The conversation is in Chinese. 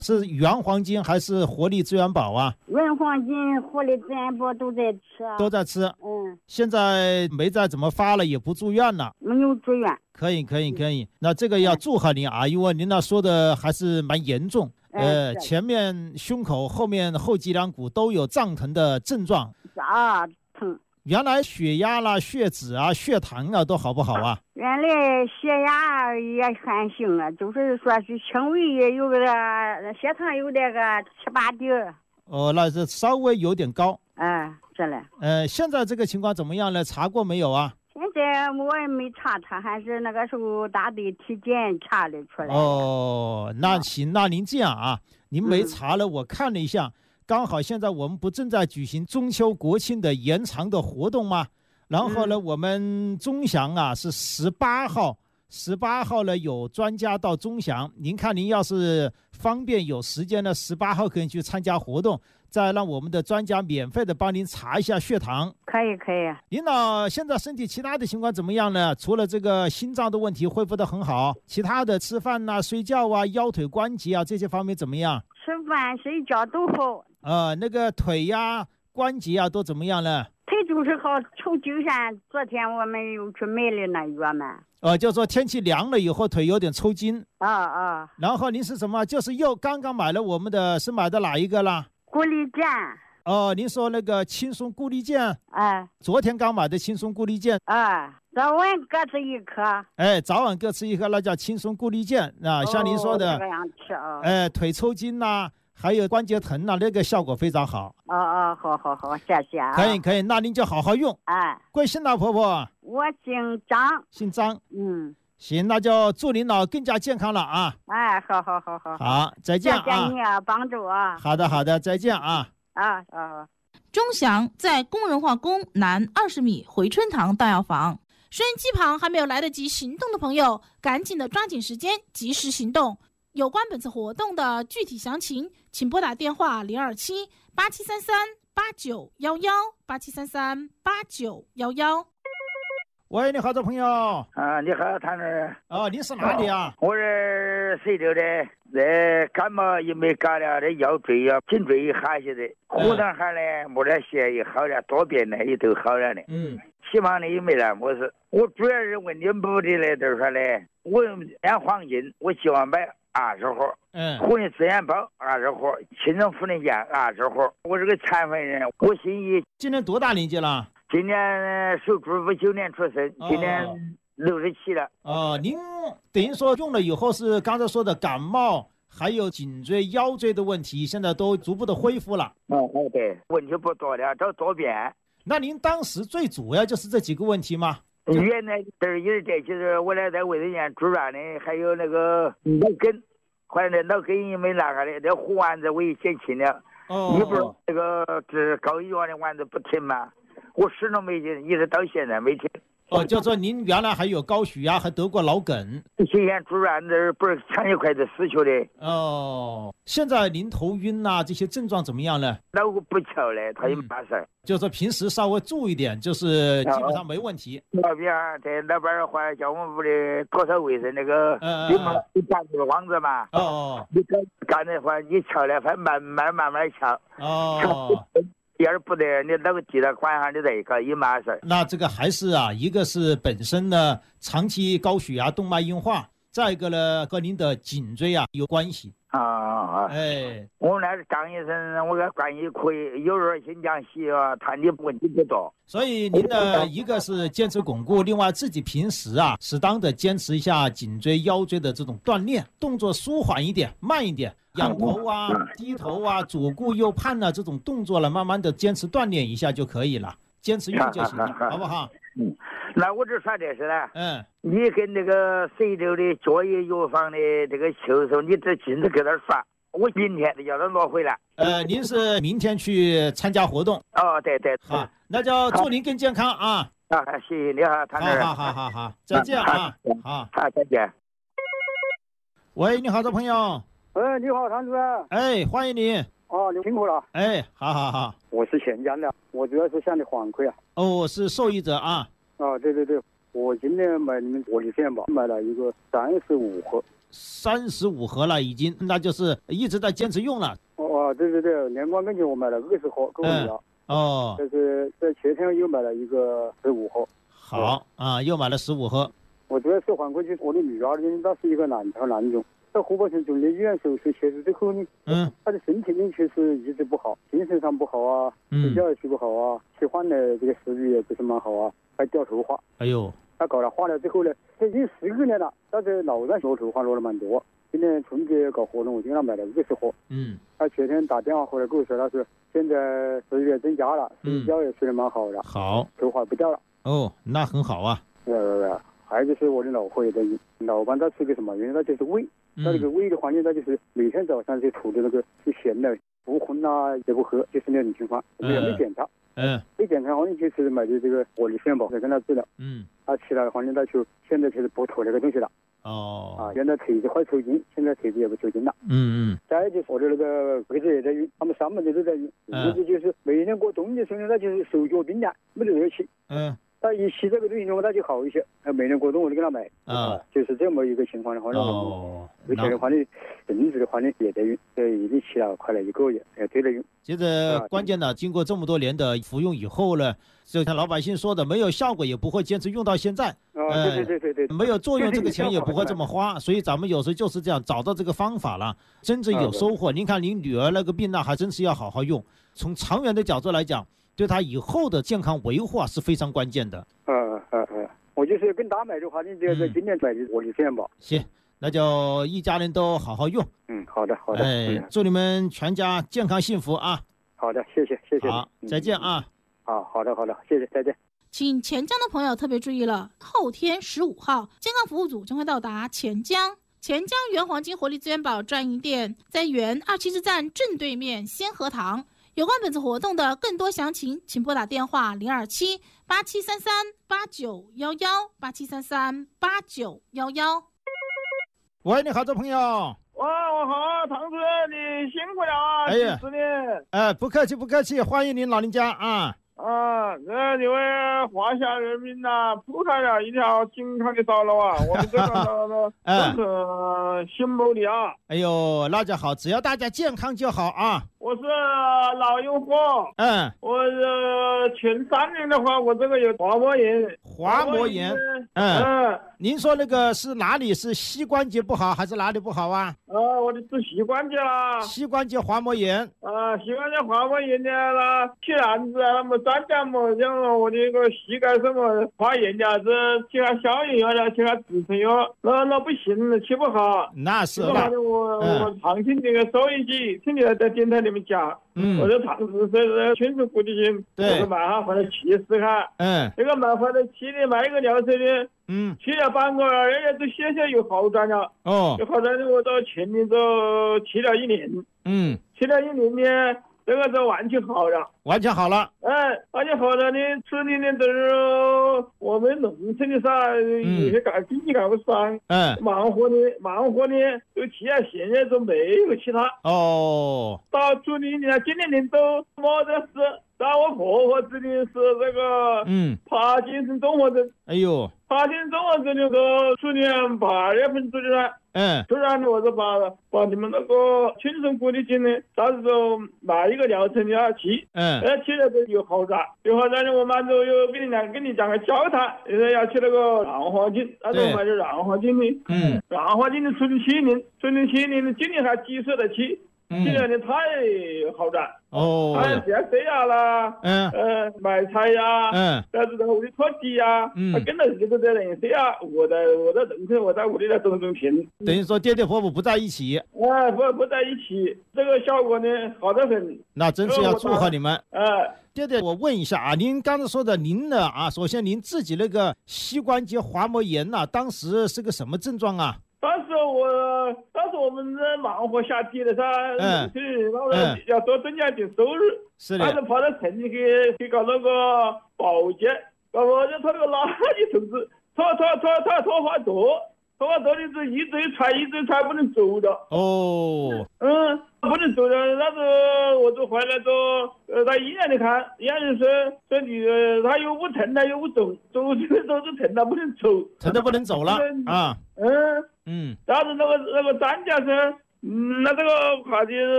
是原黄金还是活力资源宝啊？ 原黄金、活力资源宝都在吃啊。 都在吃。现在没再怎么发了，也不住院了。 没有住院。 可以。那这个要祝贺您啊，因为您那说的还是蛮严重。前面胸口、后面后脊梁骨都有胀疼的症状。 疼。 原来血压啦、血脂啊、血糖啊都好不好啊？ 原来血压也还行啊，就是说是轻微也有个血糖有那个7、8点。 那是稍微有点高。 是嘞。 现在这个情况怎么样呢？查过没有啊？ 现在我也没查，他还是那个时候大队体检查的出来。 那行，那您这样啊，您没查了，我看了一下。刚好现在我们不正在举行中秋国庆的延长的活动吗？然后呢，我们钟祥啊是18号呢有专家到钟祥，您看您要是方便有时间呢，18号可以去参加活动，再让我们的专家免费的帮您查一下血糖。 可以。 领导现在身体其他的情况怎么样呢？除了这个心脏的问题恢复得很好，其他的吃饭啊、睡觉啊、腰腿关节啊这些方面怎么样？ 吃饭睡觉都好。 那个腿呀、关节啊都怎么样了？ 腿就是好抽筋疝，昨天我们又去买了那药嘛。 就说天气凉了以后腿有点抽筋。然后您是什么？就是又刚刚买了我们的，是买的哪一个啦？ 固力健。 您说那个轻松固力健。昨天刚买的轻松固力健。 早晚各吃一颗。 早晚各吃一颗，那叫轻松固力健啊。像您说的， 这样吃腿抽筋呐，还有关节疼呐，那个效果非常好。 好，谢谢啊。 可以，那您就好好用。贵姓呢，婆婆？ 我姓张。 姓张。行，那就祝您老更加健康了啊。 好。 好，再见啊。 谢谢你啊，帮助啊。 好的，再见啊。 钟祥在工人化宫南20米回春堂大药房。收音机旁还没有来得及行动的朋友，赶紧的抓紧时间，及时行动。有关本次活动的具体详情，请拨打电话027-8733-8911，8733-8911。 喂，你好，这朋友。 你好，谭主任。 您是哪里啊？ 我是随州的，这感冒也没感了，这腰椎呀、颈椎也好些的，湖南哈呢，没点血也好了，多边呢也都好了的。希望呢也没啥么事。我主要是问你目的呢，就是说呢，我按黄金，我希望买20盒，活力资源宝20盒，轻松福利健20盒。我是个残废人，我心意。 今年多大年纪了？ 今年属猪，59年出生，今年67了。 您等于说用了以后是刚才说的感冒，还有颈椎、腰椎的问题，现在都逐步的恢复了。 对，问题不多了，找多变。 那您当时最主要就是这几个问题吗？ 原来也是这，就是我俩在卫生间住院的，还有那个脑梗，后来那脑梗也没那个的，这胡丸子我也减轻了。你不是那个治高血压的丸子不停吗？我始终没停，一直到现在没停。 就说您原来还有高血压，还得过脑梗。 现在住院这不是抢一块子死去的。 现在您头晕啊，这些症状怎么样呢？ 脑不巧嘞，他也没啥事儿。 就说平时稍微注意点，就是基本上没问题。 那边在那边的话，叫我们屋里多少卫生那个，你干这个网子嘛。你干的话，你敲了，反正慢慢敲。要是不得，你那个地的管上你再一个也没事儿。 那这个还是一个是本身呢长期高血压、动脉硬化，再一个呢和您的颈椎有关系。我们那是张医生，我跟关系可以，有时候新疆西药他的问题不多。所以您呢一个是坚持巩固，另外自己平时适当的坚持一下颈椎、腰椎的这种锻炼，动作舒缓一点、慢一点。仰头低头左顾右盼这种动作了，慢慢的坚持锻炼一下就可以了，坚持用就行了，好不好？ 那我只说这事了。你跟那个随州的脚业药房的这个销售，你这尽是给他说，我明天就叫他挪回来。 您是明天去参加活动？ 对。 好，那就祝您更健康啊！ 谢谢你好，谭主任。 好，再见啊！好， 再见。 喂，你好，这朋友。 你好，谭主任。 欢迎你。 你辛苦了。 好。 我是钱江的，我主要是向你反馈我是受益者啊。 对，我今年买你们活力健宝买了一个35盒， 35盒了已经，那就是一直在坚持用了。 对，年关跟前我买了20盒够了。就是在前天又买了一个15盒。 好啊，又买了15盒。 我主要是反馈就是我的女儿呢，她是一个卵巢囊肿，在湖北省总理医院手术切除之后呢，她的身体呢确实一直不好，精神上不好啊，睡觉也睡不好啊，吃饭的这个食欲也不是蛮好啊，还掉头发。 哎呦， 她搞了化疗之后呢，这已经10个月了，她在脑上落头发落了蛮多。今年春节搞活动，我就给她买了50盒。她前天打电话回来跟我说，她说现在食欲也增加了，睡觉也睡得蛮好的， 好， 头发不掉了。 那很好啊。 还有就是我的老婆也在用，老伴他是个什么原因？他就是胃，他那个胃的环境，他就是每天早上就吐的那个是咸的，不荤啊也不喝，就是那种情况。我们也没检查，没检查好像就是买的这个活力腺宝在跟他治疗。他起来的话呢，他就现在就是不吐那个东西了。原来腿子快抽筋，现在腿子也不抽筋了。再就是我的那个儿子也在用，他们3门都在用。儿子就是每年过冬的时候呢，他就是手脚冰凉，没得热气。他一吸这个东西的话，他就好一些。每年过冬我就给他买。就是这么一个情况的话，而且的话呢，孙子的话呢也在用，已经起了快了1个月，也对了用。 接着关键呢，经过这么多年的服用以后呢，就像老百姓说的，没有效果也不会坚持用到现在。 对， 没有作用，这个钱也不会这么花。所以咱们有时候就是这样找到这个方法了，真正有收获。您看您女儿那个病呢，还真是要好好用。从长远的角度来讲，对他以后的健康维护是非常关键的。 我就是跟他买的话，你就在今年买的活力腺宝。 行，那就一家人都好好用。 好的。 祝你们全家健康幸福啊！ 好的，谢谢。 好，再见啊！ 好的，谢谢，再见。 请钱江的朋友特别注意了，后天15号，健康服务组将会到达钱江原黄金活力资源宝专营店，在原27站正对面先河堂。有关本次活动的更多详情，请拨打电话027-8733-8911，8733-8911。 喂，你好，这朋友。 我好，唐主任，你辛苦了啊！ 哎呀，不客气，欢迎您老人家啊！ 这因为华夏人民呐铺开了一条健康的道路啊，我们这个都是心目的啊。 哎呦，那就好，只要大家健康就好啊。 我是老用户。我前3年的话，我这个有滑膜炎。您说那个是哪里？是膝关节不好还是哪里不好啊？我的是膝关节啦。 膝关节滑膜炎。 膝关节滑膜炎的啦，起烂子啊，那么专家么讲我的那个膝盖什么发炎的子，吃下消炎药了，吃下止疼药，那不行了，起不好。 那是吧？ 我常听这个收音机，听你在电台里面讲。我就尝试是全身固定性，我就买下回来气试看。这个买回来气的买一个疗程的，气了半个月，人家都写有好转了。有好转的，我到前年都气了1年。气了1年呢，这个就完全好了。 完全好了。 完全好了呢，这里呢都是我们农村的噻，有些经济干部商，忙活呢，就气啊，现在都没有其他。到处理呢，今年都没得事。到我婆婆这里是这个帕金森综合症。帕金森综合症那个去年8月份做的了。突然我就把你们那个全身固定性呢，到时候买一个疗程的要气。气了就有好转呢，我们就有跟你讲个交谈，要去那个软黄金，那就买的软黄金的。软黄金的纯7年的，今年还几岁的气。今年的太好转。像这样啦，买菜呀，在这个屋里拖地呀，跟着这个在人这样，我在农村，我在屋里来种田。 等于说爹爹婆婆不在一起。 不在一起，这个效果呢好得很。 那真是要祝贺你们。爹爹，我问一下啊，您刚才说的您的首先您自己那个膝关节滑膜炎当时是个什么症状啊？ 当时我们在忙活下地的噻，要多增加一点收入。 是的。 当时跑到城里去搞那个保洁，他那个垃圾桶子拖发多的是一直踹不能走的。不能人走的，那时我就回来到到医院里看，医院说你他有不疼的，有不走是疼的不能走， 疼的不能走了啊。 然后那个专家说，那这个怕的。